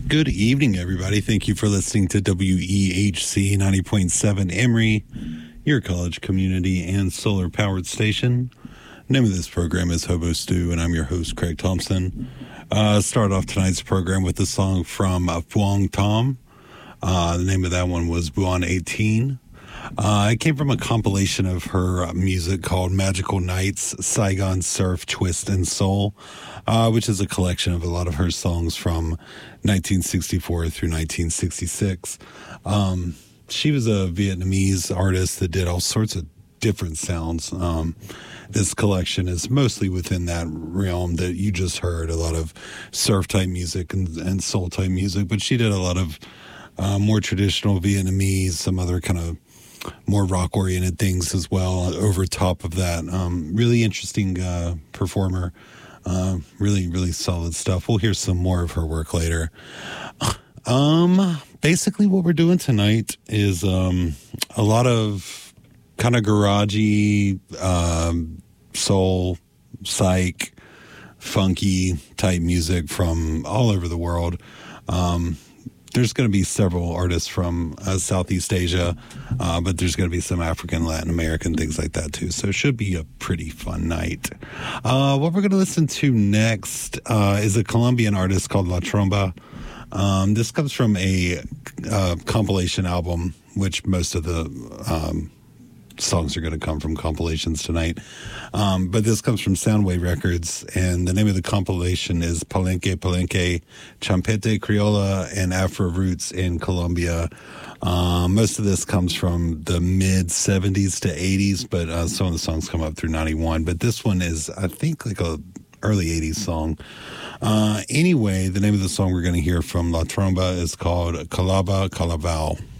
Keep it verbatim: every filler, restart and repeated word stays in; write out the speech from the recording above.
Good evening, everybody. Thank you for listening to W E H C ninety point seven Emory, your college community and solar-powered station. The name of this program is Hobo Stew, and I'm your host, Craig Thompson. Uh, start off tonight's program with a song from uh, Phuong Tom. Uh, the name of that one was Buon eighteen. Uh, it came from a compilation of her uh, music called Magical Nights, Saigon Surf, Twist, and Soul, uh, which is a collection of a lot of her songs from nineteen sixty-four through nineteen sixty-six. Um, she was a Vietnamese artist that did all sorts of different sounds. Um, this collection is mostly within that realm that you just heard, a lot of surf-type music and, and soul-type music, but she did a lot of uh, more traditional Vietnamese, some other kind of more rock-oriented things as well over top of that. Um, really interesting uh, performer. Uh, really, really solid stuff. We'll hear some more of her work later. Um, basically what we're doing tonight is um, a lot of kind of garagey, um, soul, psych, funky type music from all over the world. Um, There's going to be several artists from uh, Southeast Asia, uh, but there's going to be some African, Latin American, things like that too. So it should be a pretty fun night. Uh, what we're going to listen to next uh, is a Colombian artist called La Tromba. Um, this comes from a uh, compilation album, which most of the um, songs are going to come from compilations tonight. Um, but this comes from Soundwave Records, and the name of the compilation is Palenque Palenque, Champete Criolla, and Afro Roots in Colombia. Um, most of this comes from the mid seventies to eighties, but uh, some of the songs come up through ninety-one. But this one is, I think, like a early eighties song. Uh, anyway, the name of the song we're going to hear from La Tromba is called Calaba Calabao.